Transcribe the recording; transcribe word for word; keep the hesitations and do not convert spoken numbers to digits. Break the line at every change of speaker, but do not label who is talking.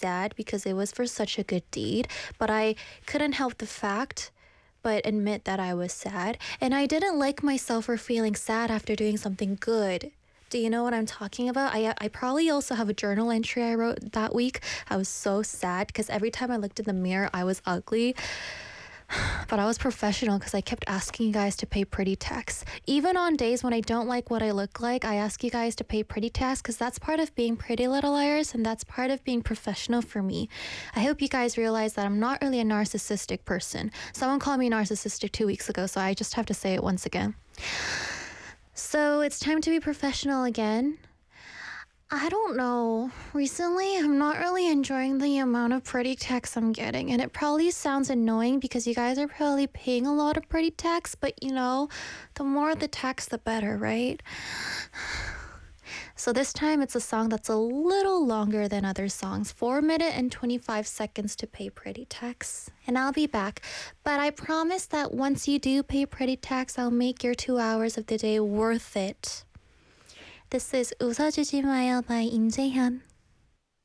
sad because it was for such a good deed, but I couldn't help the fact but admit that I was sad. And I didn't like myself for feeling sad after doing something good. Do you know what I'm talking about? I I probably also have a journal entry I wrote that week. I was so sad because every time I looked in the mirror, I was ugly. But I was professional because I kept asking you guys to pay pretty tax. Even on days when I don't like what I look like, I ask you guys to pay pretty tax because that's part of being Pretty Little Liars and that's part of being professional for me. I hope you guys realize that I'm not really a narcissistic person. Someone called me narcissistic two weeks ago, so I just have to say it once again. So it's time to be professional again. I don't know. Recently, I'm not really enjoying the amount of pretty tax I'm getting, and it probably sounds annoying because you guys are probably paying a lot of pretty tax, but you know, the more the tax, the better, right? So this time, it's a song that's a little longer than other songs, four minutes and twenty-five seconds to pay pretty tax. And I'll be back. But I promise that once you do pay pretty tax, I'll make your two hours of the day worth it. This is 웃어주지 마요 by 임재현.